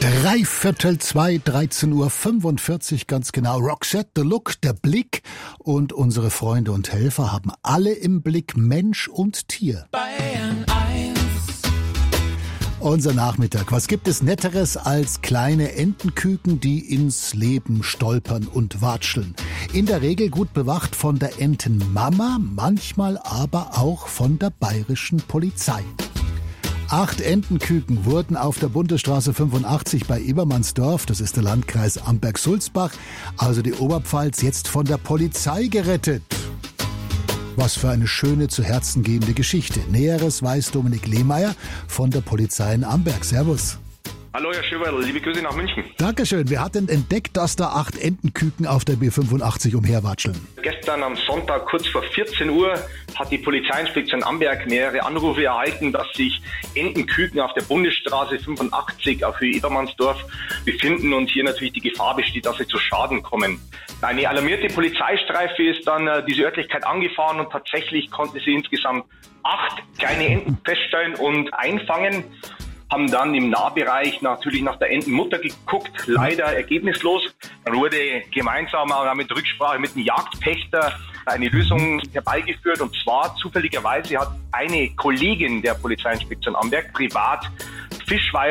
3:15, 13:45 Uhr, ganz genau. Roxette, The Look, der Blick. Und unsere Freunde und Helfer haben alle im Blick Mensch und Tier. Bayern 1. Unser Nachmittag. Was gibt es Netteres als kleine Entenküken, die ins Leben stolpern und watscheln? In der Regel gut bewacht von der Entenmama, manchmal aber auch von der bayerischen Polizei. 8 Entenküken wurden auf der Bundesstraße 85 bei Ebermannsdorf, das ist der Landkreis Amberg-Sulzbach, also die Oberpfalz, jetzt von der Polizei gerettet. Was für eine schöne, zu Herzen gehende Geschichte. Näheres weiß Dominik Lehmeier von der Polizei in Amberg. Servus. Hallo Herr Schöberl, liebe Grüße nach München. Dankeschön. Wer hat denn entdeckt, dass da 8 Entenküken auf der B85 umherwatscheln? Gestern am Sonntag kurz vor 14 Uhr hat die Polizeiinspektion Amberg mehrere Anrufe erhalten, dass sich Entenküken auf der Bundesstraße 85 auf Höhe Ebermannsdorf befinden und hier natürlich die Gefahr besteht, dass sie zu Schaden kommen. Eine alarmierte Polizeistreife ist dann diese Örtlichkeit angefahren und tatsächlich konnte sie insgesamt 8 kleine Enten feststellen und einfangen. Haben dann im Nahbereich natürlich nach der Entenmutter geguckt, leider ergebnislos. Dann wurde gemeinsam mit Rücksprache mit dem Jagdpächter eine Lösung herbeigeführt. Und zwar zufälligerweise hat eine Kollegin der Polizeiinspektion Amberg privat Fischweiher